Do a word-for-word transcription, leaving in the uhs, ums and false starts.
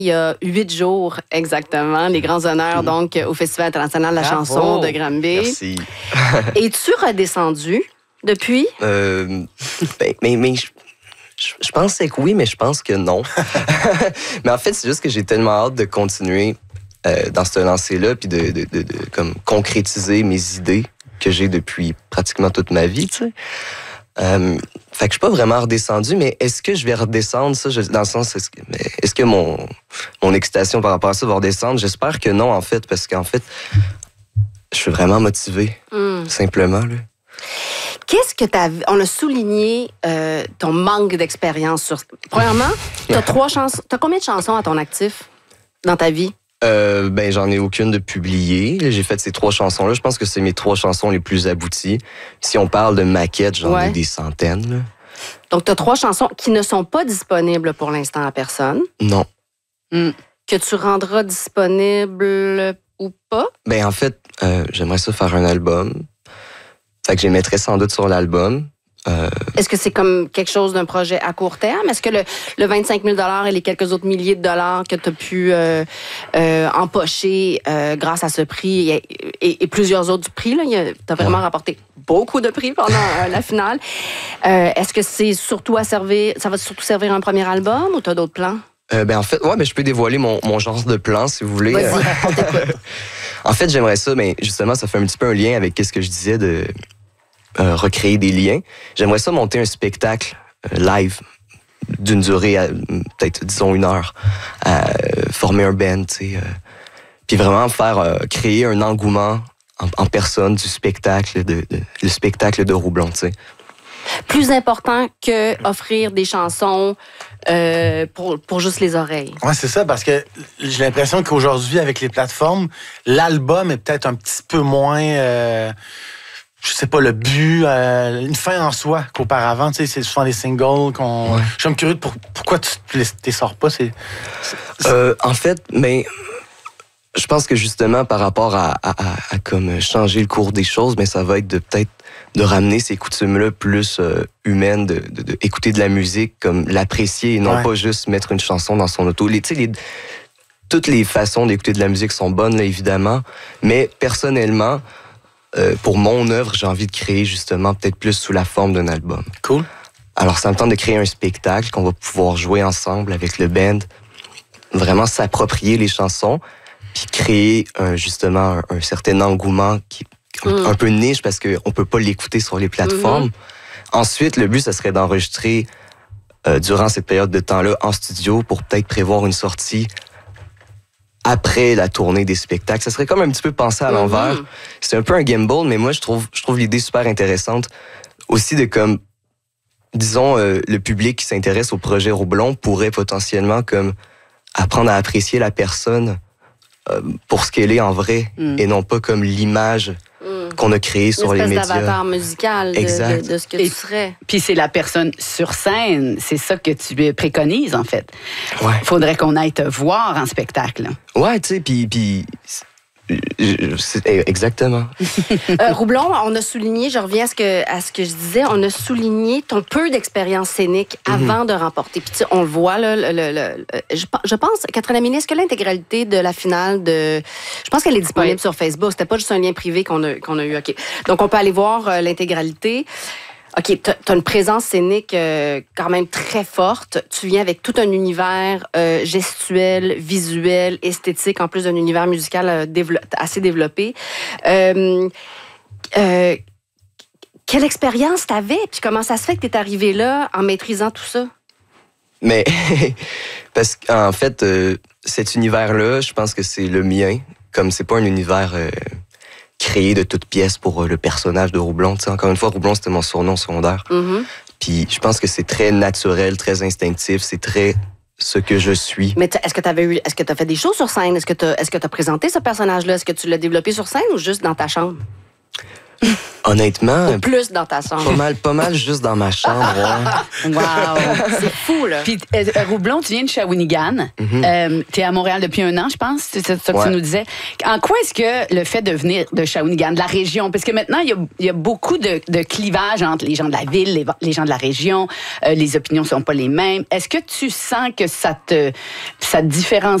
Il y a huit jours exactement, les grands honneurs donc au Festival international de la Bravo. chanson de Granby. Merci. Es-tu redescendu depuis? Euh, ben, mais mais je, je, je pensais que oui, mais je pense que non. Mais en fait, c'est juste que j'ai tellement hâte de continuer euh, dans ce lancer-là, puis de, de, de, de comme concrétiser mes idées que j'ai depuis pratiquement toute ma vie, tu sais. Euh, fait que je suis pas vraiment redescendu, mais est-ce que je vais redescendre, ça, je, dans le sens, est-ce que, est-ce que mon, mon excitation par rapport à ça va redescendre? J'espère que non, en fait, parce qu'en fait, je suis vraiment motivé, Mm. simplement, là. Qu'est-ce que t'as... On a souligné euh, ton manque d'expérience sur... Premièrement, t'as trois chansons... T'as combien de chansons à ton actif dans ta vie? Euh, ben, j'en ai aucune de publiée. J'ai fait ces trois chansons-là. Je pense que c'est mes trois chansons les plus abouties. Si on parle de maquettes, j'en Ouais. ai des centaines, là. Donc, t'as trois chansons qui ne sont pas disponibles pour l'instant à personne, Non. que tu rendras disponibles ou pas. Ben, en fait, euh, j'aimerais ça faire un album. Fait que je les mettrais sans doute sur l'album. Euh, Est-ce que c'est comme quelque chose d'un projet à court terme? Est-ce que le, le vingt-cinq mille dollars et les quelques autres milliers de dollars que tu as pu euh, euh, empocher euh, grâce à ce prix et, et, et plusieurs autres prix, tu as vraiment Ouais. rapporté beaucoup de prix pendant euh, la finale. Euh, est-ce que c'est surtout à servir, ça va surtout servir un premier album ou tu as d'autres plans? euh, ben, en fait, ouais, ben, je peux dévoiler mon, mon genre de plan, si vous voulez. Vas-y, Euh, on t'écoute. En fait, j'aimerais ça, mais justement, ça fait un petit peu un lien avec ce que je disais de euh, recréer des liens. J'aimerais ça monter un spectacle euh, live d'une durée, à, peut-être, disons, une heure, à euh, former un band, tu sais, euh, puis vraiment faire, euh, créer un engouement en, en personne du spectacle, de, de, le spectacle de Roublon, tu sais. Plus important que offrir des chansons euh, pour, pour juste les oreilles. Ouais, c'est ça, parce que j'ai l'impression qu'aujourd'hui, avec les plateformes, l'album est peut-être un petit peu moins, euh, je sais pas, le but, euh, une fin en soi qu'auparavant. Tu sais, c'est souvent des singles qu'on. Ouais. Je suis curieux de pour, pourquoi tu ne les sors pas. C'est, c'est- Euh, en fait, mais je pense que justement par rapport à, à, à, à comme changer le cours des choses, mais ça va être de peut-être de ramener ces coutumes-là plus euh, humaines, de, de, de écouter de la musique, comme l'apprécier et non Ouais. pas juste mettre une chanson dans son auto. Les, tu sais, les, toutes les façons d'écouter de la musique sont bonnes, là, évidemment, mais personnellement, euh, pour mon œuvre, j'ai envie de créer justement peut-être plus sous la forme d'un album. cool. Alors, ça me tente de créer un spectacle qu'on va pouvoir jouer ensemble avec le band, vraiment s'approprier les chansons, puis créer euh, justement un, un certain engouement qui est Mm. un peu niche parce qu'on peut pas l'écouter sur les plateformes. Ensuite, le but, ça serait d'enregistrer euh, durant cette période de temps-là en studio pour peut-être prévoir une sortie après la tournée des spectacles. Ça serait comme un petit peu pensé à l'envers. Mhm. C'est un peu un gamble, mais moi, je trouve, je trouve l'idée super intéressante. Aussi de comme, disons, euh, le public qui s'intéresse au projet Roublon pourrait potentiellement comme apprendre à apprécier la personne euh, pour ce qu'elle est en vrai Mm. et non pas comme l'image Mm. qu'on a créée sur Une les espèce médias. d'avatar musical de, Exact. de, de ce que Et- tu serais. Puis c'est la personne sur scène, c'est ça que tu préconises, en fait. Ouais. Il faudrait qu'on aille te voir en spectacle. Ouais, tu sais, puis... puis euh, c'est- exactement. Euh, Roublon, on a souligné, je reviens à ce, que, à ce que je disais, on a souligné ton peu d'expérience scénique avant de remporter. Puis tu sais, on le voit, là, le, le- le- je, je pense, Catherine Amini, est-ce que l'intégralité de la finale de... Je pense qu'elle est disponible Oui. sur Facebook. C'était pas juste un lien privé qu'on a, qu'on a eu. OK. Donc, on peut aller voir euh, l'intégralité. OK, tu as une présence scénique euh, quand même très forte. Tu viens avec tout un univers euh, gestuel, visuel, esthétique, en plus d'un univers musical euh, dévelop- assez développé. Euh, euh, quelle expérience t'avais? Puis comment ça se fait que t'es arrivé là en maîtrisant tout ça? Mais, parce qu'en fait, euh, cet univers-là, je pense que c'est le mien. Comme c'est pas un univers euh, créé de toutes pièces pour euh, le personnage de Roublon. Tu sais, encore une fois, Roublon, c'était mon surnom secondaire. Mhm. Puis je pense que c'est très naturel, très instinctif. C'est très ce que je suis. Mais t'as- est-ce que tu avais eu, est-ce que tu as fait des shows sur scène? Est-ce que tu est-ce que tu as présenté ce personnage-là? Est-ce que tu l'as développé sur scène ou juste dans ta chambre? Honnêtement, Ou plus dans ta pas chambre? mal, pas mal juste dans ma chambre. Ouais. Wow! C'est fou, là. Puis, euh, Roublon, tu viens de Shawinigan. Mm-hmm. euh, tu es à Montréal depuis un an, je pense. C'est ça que Ouais. tu nous disais. En quoi est-ce que le fait de venir de Shawinigan, de la région, parce que maintenant, il y a, il y a beaucoup de, de clivage entre les gens de la ville, les, les gens de la région, euh, les opinions sont pas les mêmes. Est-ce que tu sens que ça te, ça te différencie